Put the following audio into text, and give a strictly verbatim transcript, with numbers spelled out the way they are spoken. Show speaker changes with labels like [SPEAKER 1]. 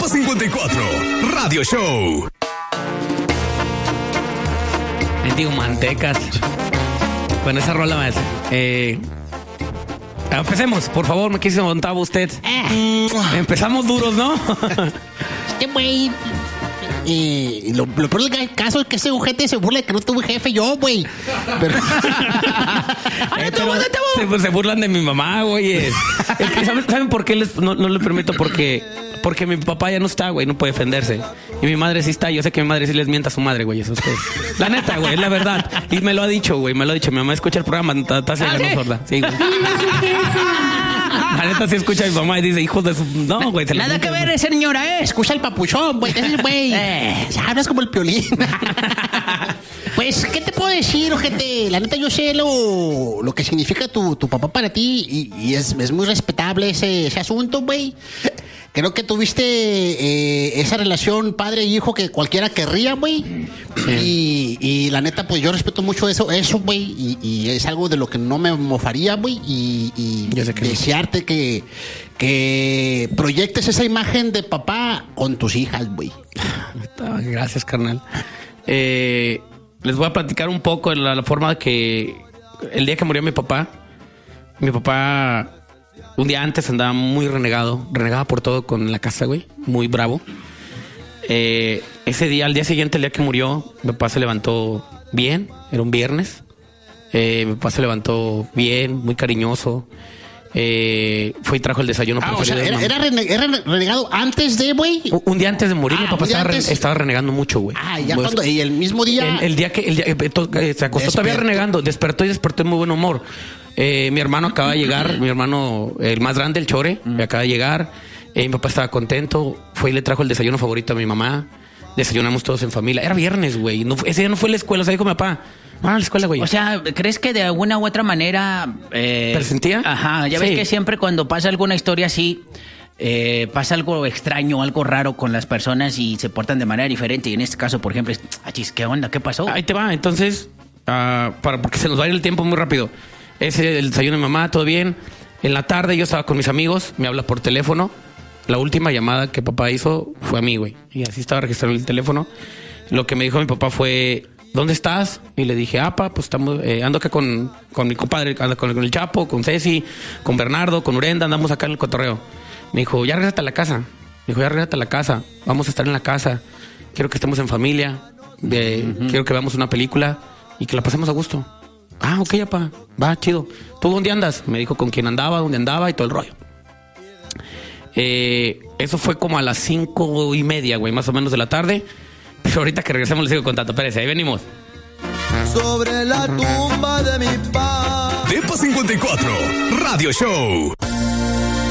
[SPEAKER 1] Depa cincuenta y cuatro, Radio Show.
[SPEAKER 2] Digo, mantecas. Con esa rola más. Eh, empecemos, por favor, me quise montar usted. Empezamos duros, ¿no?
[SPEAKER 3] Este güey. Eh, lo, lo peor del caso es que ese ojete se burla de que no tuve jefe yo, güey. Pero...
[SPEAKER 2] eh, pero se, pues, se burlan de mi mamá, güey. Es, es que, ¿saben, ¿saben por qué les, no, no le permito? Porque, porque mi papá ya no está, güey, no puede defenderse. Y mi madre sí está. Yo sé que mi madre sí les mienta a su madre, güey. Eso es todo. La neta, güey, es la verdad. Y me lo ha dicho, güey, me lo ha dicho. Mi mamá escucha el programa, está, está ciega, no sorda. Sí, güey. La neta sí escucha a mi mamá y dice, hijos de su... No, güey.
[SPEAKER 3] Nada que ver, esa señora, eh. Escucha el papuchón, güey. Ese güey. Eh, hablas como el Piolín. Pues, ¿qué te puedo decir, ojete? La neta, yo sé lo, lo que significa tu, tu papá para ti y, y es, es muy respetable ese, ese asunto, güey. Creo que tuviste eh, esa relación padre-hijo que cualquiera querría, güey. Sí. Y, y la neta, pues yo respeto mucho eso, eso, güey. Y, y es algo de lo que no me mofaría, güey. Y, y que desearte no. que, que proyectes esa imagen de papá con tus hijas, güey.
[SPEAKER 2] Gracias, carnal. Eh, les voy a platicar un poco de la, la forma de que el día que murió mi papá, mi papá... Un día antes andaba muy renegado, renegaba por todo con la casa, güey, muy bravo. Eh, ese día, al día siguiente, el día que murió, mi papá se levantó bien, era un viernes. Eh, mi papá se levantó bien, muy cariñoso. Eh, fue y trajo el desayuno.
[SPEAKER 3] Ah, o sea, era, era, rene, era renegado antes de, güey.
[SPEAKER 2] Un, un día antes de morir, ah, mi papá estaba, re, estaba renegando mucho, güey.
[SPEAKER 3] Ah, ya pues, cuando, y el mismo día.
[SPEAKER 2] El, el día que el día, eh, to, eh, se acostó despertó. Todavía renegando, despertó y despertó en muy buen humor. Eh, mi hermano acaba de llegar, mi hermano, el más grande, el Chore, mm. acaba de llegar. Eh, mi papá estaba contento, fue y le trajo el desayuno favorito a mi mamá. Desayunamos todos en familia. Era viernes, güey. No, ese día no fue a la escuela, o sea, dijo mi papá. No, a la escuela, güey.
[SPEAKER 4] O sea, ¿crees que de alguna u otra manera... Eh,
[SPEAKER 2] ¿Presentía?
[SPEAKER 4] Ajá, ya sí. ves que siempre cuando pasa alguna historia así... Eh, pasa algo extraño, algo raro con las personas y se portan de manera diferente. Y en este caso, por ejemplo, es... Achis, ¿qué onda? ¿Qué pasó?
[SPEAKER 2] Ahí te va. Entonces, uh, para, porque se nos va a ir el tiempo muy rápido. Ese, el desayuno de mamá, todo bien. En la tarde yo estaba con mis amigos, me habla por teléfono. La última llamada que papá hizo fue a mí, güey. Y así estaba registrado el teléfono. Lo que me dijo mi papá fue... ¿Dónde estás? Y le dije, ah, pa, pues estamos, eh, ando acá con, con mi compadre, ando con, con el Chapo, con Ceci, con Bernardo, con Urenda, andamos acá en el cotorreo. Me dijo, ya regrésate a la casa. Me dijo, ya regrésate a la casa, vamos a estar en la casa. Quiero que estemos en familia, de, uh-huh. quiero que veamos una película y que la pasemos a gusto. Ah, ok, ya, pa, va, chido. ¿Tú dónde andas? Me dijo con quién andaba, dónde andaba y todo el rollo. Eh, eso fue como a las cinco y media, güey, más o menos de la tarde. Pero ahorita que regresemos les sigo contando. Espérense, ahí venimos.
[SPEAKER 1] Sobre la tumba de mi padre. Depa cincuenta y cuatro, Radio Show.